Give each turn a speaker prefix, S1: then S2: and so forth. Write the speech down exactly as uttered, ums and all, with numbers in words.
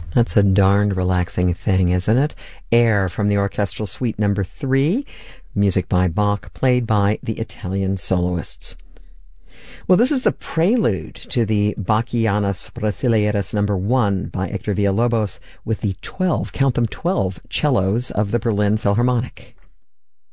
S1: That's a darned relaxing thing, isn't it? Air from the Orchestral Suite number three, music by Bach, played by the Italian soloists. Well, this is the prelude to the Bachianas Brasileiras number one by Hector Villalobos with the twelve, count them twelve, cellos of the Berlin Philharmonic.